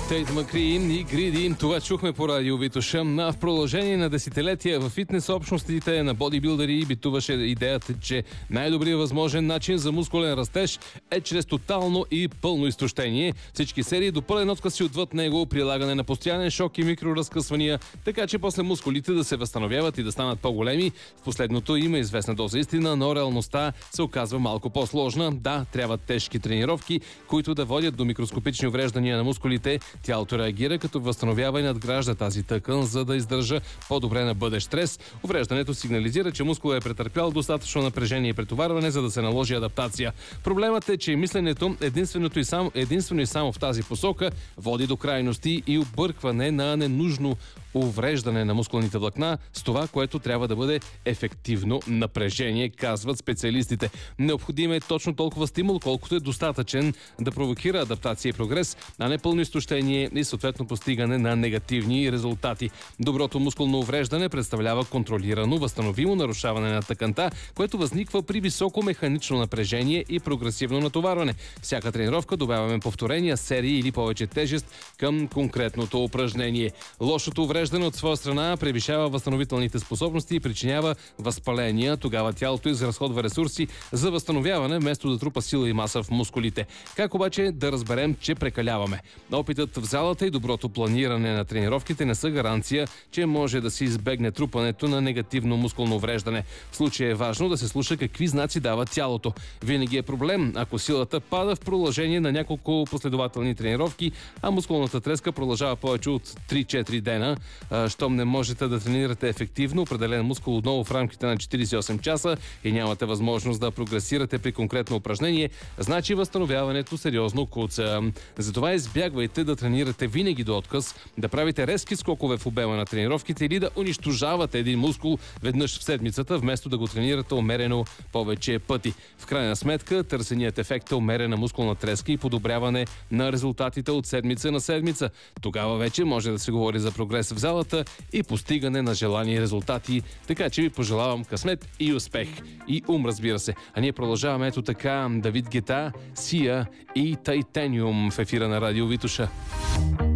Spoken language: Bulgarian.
Тейт Макрин и Гриди. Това чухме по радио Витоша. В продължение на десетилетия в фитнес общностите на бодибилдери битуваше идеята, че най-добрият възможен начин за мускулен растеж е чрез тотално и пълно изтощение. Всички серии до пълен отказ и отвъд него, прилагане на постоянен шок и микроразкъсвания, така че после мускулите да се възстановяват и да станат по-големи. В последното има известна доза истина, но реалността се оказва малко по-сложна. Да, трябват тежки тренировки, които да водят до микроскопични увреждания на мускулите. Тялото реагира, като възстановява и надгражда тази тъкан, за да издържа по-добре на бъдещ стрес. Увреждането сигнализира, че мускулът е претърпял достатъчно напрежение и претоварване, за да се наложи адаптация. Проблемът е, че мисленето единствено и само в тази посока води до крайности и объркване на ненужно увреждане на мускулните влакна с това, което трябва да бъде ефективно напрежение, казват специалистите. Необходим е точно толкова стимул, колкото е достатъчен да провокира адаптация и прогрес, а не пълно изтощение и съответно постигане на негативни резултати. Доброто мускулно увреждане представлява контролирано, възстановимо нарушаване на тъканта, което възниква при високо механично напрежение и прогресивно натоварване. Всяка тренировка добавяме повторения, серии или повече тежест към конкретното упражнение. Лошото увреждане от своя страна превишава възстановителните способности и причинява възпаления. Тогава тялото изразходва ресурси за възстановяване, вместо да трупа сила и маса в мускулите. Как обаче да разберем, че прекаляваме? Опитът в залата и доброто планиране на тренировките не са гаранция, че може да се избегне трупането на негативно мускулно увреждане. В случая е важно да се слуша какви знаци дава тялото. Винаги е проблем, ако силата пада в продължение на няколко последователни тренировки, а мускулната треска продължава повече от 3-4 дена. Щом не можете да тренирате ефективно определен мускул отново в рамките на 48 часа и нямате възможност да прогресирате при конкретно упражнение, значи възстановяването сериозно куца. Затова избягвайте да тренирате винаги до отказ, да правите резки скокове в обема на тренировките или да унищожавате един мускул веднъж в седмицата, вместо да го тренирате умерено повече пъти. В крайна сметка, търсеният ефект е умерена мускулна треска и подобряване на резултатите от седмица на седмица. Тогава вече може да се говори за прогрес в залата и постигане на желани резултати. Така че ви пожелавам късмет и успех. И разбира се. А ние продължаваме ето така. Давид Гета, Сия и Тайтаниум в ефира на радио Витоша.